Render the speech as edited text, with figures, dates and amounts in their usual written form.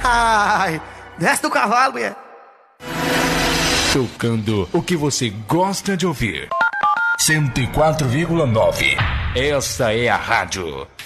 Ai, desce do cavalo, mulher. Tocando o que você gosta de ouvir. 104,9. Esta é a rádio